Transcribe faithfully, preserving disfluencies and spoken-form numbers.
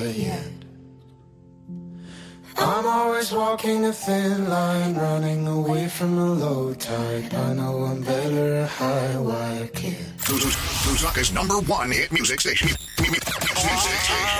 yet. I'm always walking a thin line, running away from the low tide. I know I'm better a high wire kid. Fuzhou's number one hit music station. Music station.